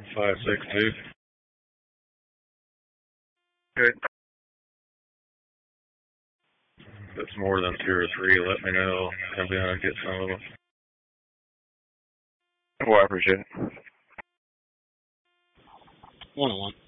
562. Good. If it's more than 2 or 3, let me know. Come down and get some of them. Well, I appreciate it. 101.